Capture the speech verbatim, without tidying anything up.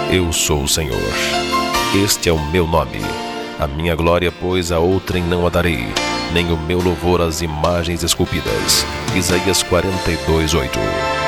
Eu sou o Senhor, este é o meu nome. A minha glória, pois, a outrem não a darei, nem o meu louvor às imagens esculpidas. Isaías quarenta e dois, oito.